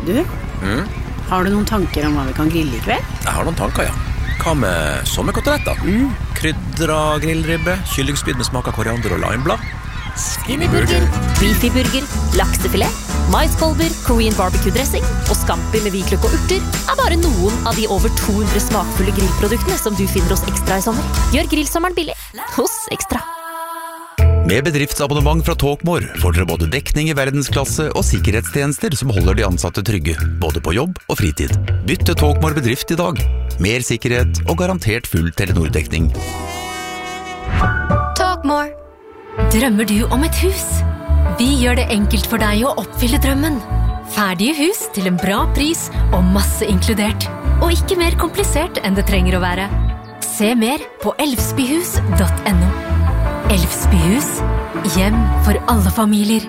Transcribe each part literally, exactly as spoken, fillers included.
Du, mm? Har du noen tanker om hva vi kan grille i kveld? Jeg har noen tanker, ja. Hva med sommerkoteletter? Mm. Krydra grillribbe, kyllingspyd med smak av koriander og limeblad. Skinnyburger, beefy-burger, laksefilet, maiskolber, Korean barbecue-dressing og scampi med hvitløk og urter er bare noen av de over to hundre smakfulle grillproduktene som du finner hos Ekstra i sommer. Gjør grillsommeren billig hos Ekstra. Med bedriftsabonnement fra Talkmore får dere både dekning i verdensklasse og sikkerhetstjenester som holder de ansatte trygge, både på jobb og fritid. Bytt til Talkmore bedrift i dag. Mer sikkerhet og garantert full Telenor-dekning. Talkmore. Drømmer du om et hus? Vi gjør det enkelt for deg å oppfylle drømmen. Ferdige hus til en bra pris og masse inkludert. Og ikke mer komplisert enn det trenger å være. Se mer på elvsbyhus punktum no. Elvsbyhus, hjem for alle familier.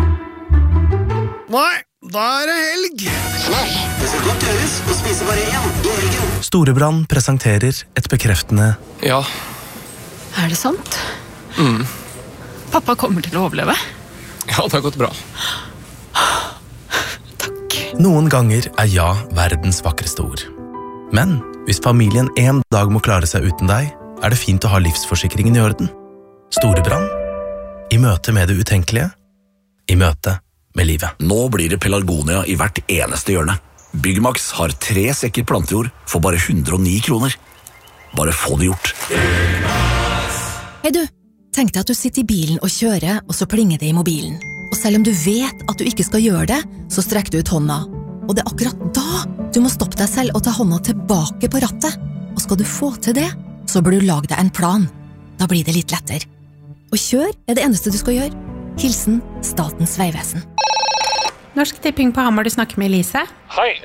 Nei, da er det helg. Nei, det skal godt gjøres å spise bare én i helgen. Storebrand presenterer et bekreftende Ja. Er det sant? Mm. Pappa kommer til å overleve. Ja, det har gått bra. Takk. Noen ganger er ja verdens vakreste ord. Men hvis familien en dag må klare seg uten deg, er det fint å ha livsforsikringen i orden. Storebrand, i møte med det utenkelige, i møte med livet. Nå blir det pelargonia i hvert eneste hjørne. Byggmax har tre sekker plantejord for bare hundre og ni kroner. Bare få det gjort. Hei du, tenk deg at du sitter i bilen og kjører, og så plinger det i mobilen. Og selv om du vet at du ikke skal gjøre det, så strekker du ut hånda. Og det er akkurat da du må stoppe deg selv og ta hånda tilbake på rattet. Og skal du få til det, så bør du lage deg en plan. Da blir det litt lettere. Og kjør er det eneste du skal gjøre. Hilsen Statens vegvesen. Norsk Tipping på Hamar, du snakker med Elise. Hei,